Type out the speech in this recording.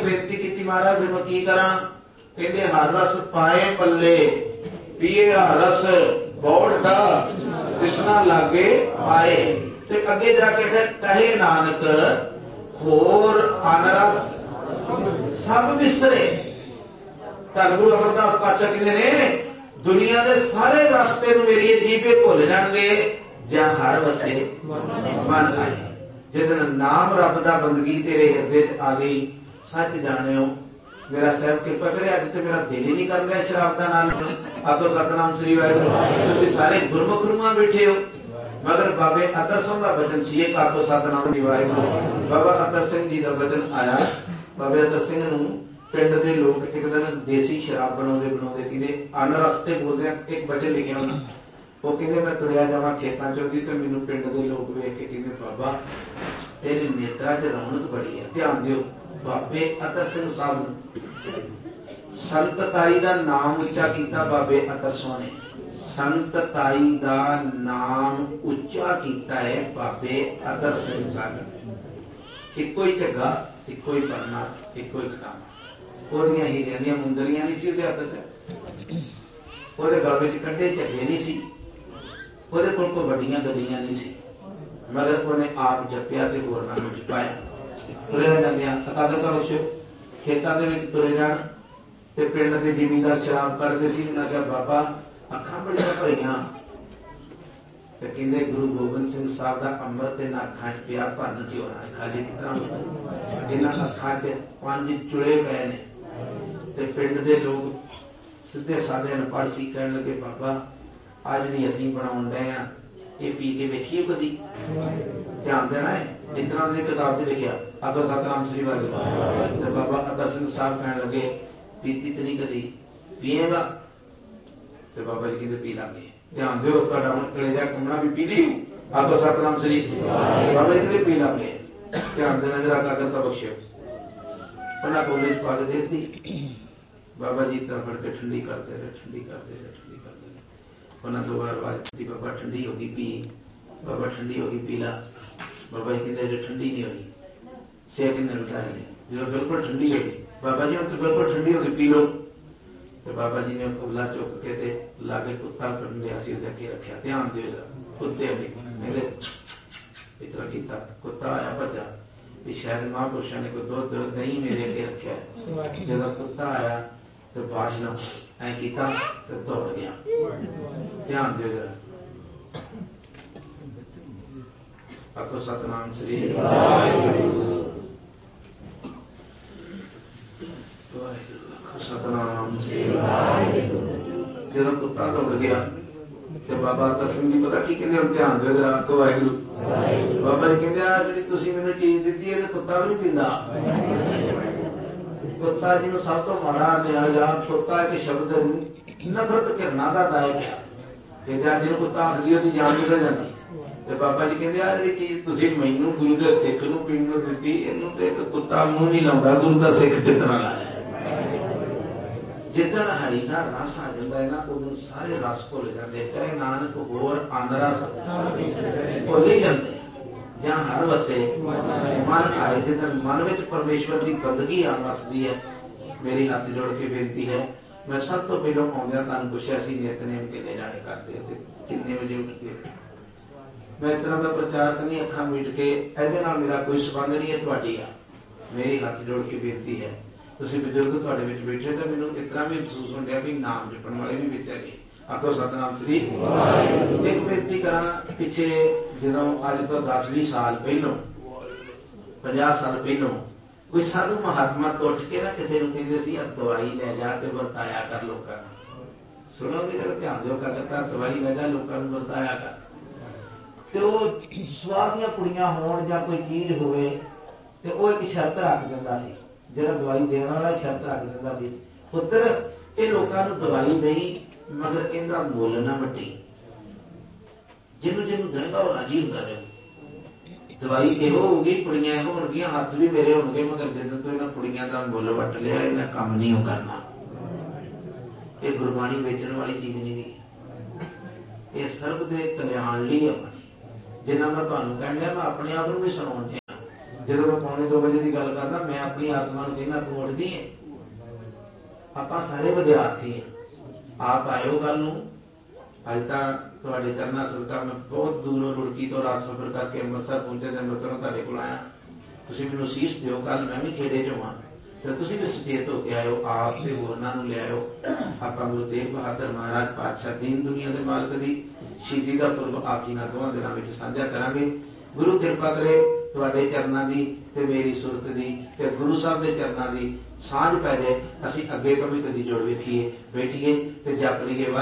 बेनती की महाराज फिर मैं की करा? कहते हर रस पाए पल्ले पीए हर रस बौड़ा तिसना लागे आए। ते अगे जाके कहे नानक होर अनरस सब विसरे। धन गुरु अमरदास पातशाह कहते ने दुनिया के सारे रास्ते मेरी जीवे भुल जाएंगे ਜਾਂ हर वसे मन आए। जिस दिन नाम रब का बंदगी तेरे हिरदे च आ गई सच जानियो मेरा साहब कृपा करे अज तो मेरा दिल ही नहीं कर रहा शराब का नाम। आखो सतनाम श्री वाहिगुरू। तुसीं सारे गुरमुख रूहां बैठे हो मगर बाबे अतर सिंह का वचन सी एक आखो सतनाम श्री वाहिगुरू। बाबा अतर सिंह जी का वचन आया। बाबे अतर सिंह नूं पिंड दे लोग एक दिन देसी शराब बनाउंदे बनाउंदे कहंदे अनरस ते बोलदे एक वचन लिखे होना वो कहते मैं तुरिया जावा खेतों चौकी तो मैनू पिंड के लोग वेख के कहते बाबा तेरे नेत्रा च रौनक बड़ी है ध्यान दियो। बाबे अतर सिंह साहब संत ताई का नाम उच्चा किया। बाबे अतर सिंह ने संत ताई का नाम उच्चा किया है। बाबे अतर सिंह साहब इको ही झग्गा इको ही पढ़ना इको ही कटाना। ओदियां हीरियां दियां मुंदरियां नहीं सी हथ च ओदे गल विच कड्डे झग्गे नहीं सी ਉਹਦੇ ਕੋਲ ਕੋਈ ਵੱਡੀਆਂ ਗੱਡੀਆਂ ਨਹੀਂ ਸੀ ਮਗਰ ਉਹਨੇ ਆਪ ਜਪਿਆ ਤੇ ਹੋਰਨਾਂ ਨੂੰ ਜਪਾਇਆ। ਤੁਰਿਆ ਜਾਂਦਿਆਂ ਅਕਾਦਤ ਵਿੱਚ ਖੇਤਾਂ ਦੇ ਵਿੱਚ ਤੁਰੇ ਜਾਣ ਤੇ ਪਿੰਡ ਦੇ ਜ਼ਿਮੀਂਦਾਰ ਸ਼ਰਾਬ ਕਰਦੇ ਸੀ। ਉਹਨਾਂ ਕਿਹਾ ਬਾਬਾ ਅੱਖਾਂ ਬੜੀਆਂ ਭਰੀਆਂ ਤੇ ਕਹਿੰਦੇ ਗੁਰੂ ਗੋਬਿੰਦ ਸਿੰਘ ਸਾਹਿਬ ਦਾ ਅੰਮ੍ਰਿਤ ਇਹਨਾਂ ਅੱਖਾਂ 'ਚ ਪਿਆ ਭਰਨ ਚ ਹੋਣਾ ਖਾਲੀ ਕਿਤਨਾ ਇਹਨਾਂ ਅੱਖਾਂ 'ਚ 5 ਚੁਲੇ ਪਏ ਨੇ। ਤੇ ਪਿੰਡ ਦੇ ਲੋਕ ਸਿੱਧੇ ਸਾਦੇ ਅਨਪੜ੍ਹ ਸੀ ਕਹਿਣ ਲੱਗੇ ਬਾਬਾ आ जी असी बना डे ये पी के देखिए कदी ध्यान देना है। इस तरह की किताब से लिखा आखो सतनाम श्री वाहिगुरू। बाबा अतर सिंह साहब कहने लगे पीती तो नहीं कदी पिएगा तो बाबा जी कहते पी लागे। ध्यान दो कलेजा घूमना भी पी ली आखो सतनाम श्री बाबा जी कहते पी लागे। ध्यान देना जरा कागज का बख्शो उन्हें कोले पा के देती। बाबा जी तरह फड़ के ठंडी करते रहे ठंडी करते रहे ठंडी करते रहे। उन्होंने दो बार आवाज दी बाबा ठंडी होगी पी बाबा ठंडी होगी पी ला। बाबा जी कहते ठंडी नहीं होगी सेठ ने उठाया जो बिल्कुल ठंडी होगी बाबा जी तो बिल्कुल ठंडी होगी पी लो। तो बाबा जी ने कुबला चुक के लागे कुत्ता कंडिया सी अगे रखा। ध्यान दो कुत्ते मेरे इतना किया कुत्ता आया भजा भी शायद महापुरुषों ने कोई दुध दही मेरे अगे रखा। जो कुत्ता आया तो बाशना ऐ किया तो दौड़ गया। ध्यान दो जरा आखो सतनाम श्री सतनाम श्री। जो कुत्ता दौड़ गया तो बाबा अतर सिंह जी पता की कहते ध्यान दो जरा आखो वाहिगुरू। बाबा जी कहते जी तुसीं मैनूं चीज दित्ती है तो कुत्ता भी नहीं पींदा। कुत्ता जी सब तो माड़ा लिया कुत्ता एक शब्द नफरत करना का दायक है। जिन कुत्ता आखदी उसकी जान निकल जाती। तो बाबा जी कहते यार जी चीज मैनू गुरु के सिख नूं पीण नूं दित्ती इहनूं ते एक कुत्ता मूंह नहीं लाउंदा गुरु का सिख कितना लाया। जिदन हरि का रस आ जाता है ना उदों सारे रस भुल जाते। कहे नानक होर अनरस भुल ही जाते ਜਾਂ हर वसे मन आए। जिस मन में परमेश्वर की बंदगी आ वसदी है मेरी हाथ जोड़ के बेनती है। मैं सब तो पहलों आउंदियां तुहानूं पुछिआ सी नितनेम किन्ने जाने करते ते किन्ने बजे उठते। मैं इस तरह का प्रचारक नहीं अखां मीट के इहदे नाल मेरा कोई संबंध नहीं है। तुहाडी आ मेरी हाथ जोड़ के बेनती है तुसीं बजुर्ग तुहाडे विच बैठे तो मैनूं इस तरह भी महसूस होंदिया भी नाम जपण वाले भी विच हैगे। आखो सतनाम श्री। एक बेनती करा पिछे जो अज तो 10-20 साल पहलों 50 साल पहलों कोई साधु महात्मा तो उठ के ना किसी कहते दवाई ले जा के वरताया कर लोगों। सुनोगे जरा ध्यान दो करता दवाई ले जा लोगों वरताया कर। तो स्वाह दी कुड़ियां होण जां कोई चीज होवे ते वो एक शर्त रख दिंदा सी। जिहड़ा दवाई देण वाला शर्त रख दिंदा सी पुत्र ये लोगों को दवाई नहीं मगर इहदा मुल ना वड्डी। जिन्हों जिन्हों देगा वो राजी होता जाए। दवाई इहो होगी कुड़ियां इहो होणगियां हथ भी मेरे होणगे मगर जिदन तो इन्हां कुड़ियां दा मुल वट लिया इन्हां काम नहीं हो करना। ये गुरबाणी बेचण वाली चीज नहीं है। ये सर्व दे कल्याण लई अपनी जिन्ना मैं तुहानूं कहण दिया मैं अपने आप नूं भी सुणाउण दिया ਜਦੋਂ ਮੈਂ 1:45 ਵਜੇ ਦੀ ਗੱਲ ਕਰਦਾ, ਮੈਂ ਆਪਣੀ ਆਤਮਾ ਨੂੰ ਕਹਿੰਦਾ ਤੂੰ ਉੱਠਦੀ ਹੈ। ਆਪਾਂ ਸਾਰੇ ਵਿਦਿਆਰਥੀ ਹਾਂ। ਆਪ ਆਇਓ ਗੱਲ ਨੂੰ। ਅੱਜ ਤਾਂ ਤੁਹਾਡੇ ਚਰਨਾਂ ਸਦਕਾ ਮੈਂ ਬਹੁਤ ਦੂਰੋਂ ਰੁੜਕੀ ਤੋਂ ਰਾਤ ਸਫ਼ਰ ਕਰਕੇ ਅੰਮ੍ਰਿਤਸਰ ਪਹੁੰਚੇ ਤੇ ਅੰਮ੍ਰਿਤਸਰੋਂ ਤੁਹਾਡੇ ਕੋਲ ਆਇਆ। ਤੁਸੀਂ ਮੈਨੂੰ ਅਸੀਸ ਦਿਓ। ਕੱਲ ਮੈਂ ਵੀ ਖੇੜੇ ਚੋਂ ਹਾਂ ਤੇ ਤੁਸੀਂ ਵੀ ਸੁਚੇਤ ਹੋ ਕੇ ਆਇਓ। ਆਪ ਤੇ ਹੋਰਨਾਂ ਨੂੰ ਲਿਆਇਓ। ਆਪਾਂ ਗੁਰੂ ਤੇਗ ਬਹਾਦਰ ਮਹਾਰਾਜ ਪਾਤਸ਼ਾਹ ਦੀਨ ਦੁਨੀਆ ਦੇ ਮਾਲਕ ਦੀ ਸ਼ਹੀਦੀ ਦਾ ਪੁਰਬ ਆਖੀਆਂ ਦੋਵਾਂ ਦਿਨਾਂ ਵਿੱਚ ਸਾਂਝਾ ਕਰਾਂਗੇ। ਗੁਰੂ ਕਿਰਪਾ ਕਰੇ ਤੁਹਾਡੇ ਚਰਨਾਂ ਦੀ ਤੇ ਮੇਰੀ ਸੁਰਤ ਦੀ ਤੇ ਗੁਰੂ ਸਾਹਿਬ ਦੇ ਚਰਨਾਂ ਦੀ ਸਾਂਝ ਪੈ ਜਾਏ। ਅਸੀਂ ਅੱਗੇ ਤੋਂ ਵੀ ਕਦੀ ਜੁੜ ਵੇਖੀਏ, ਬੈਠੀਏ ਤੇ ਜਪ ਲਈਏ।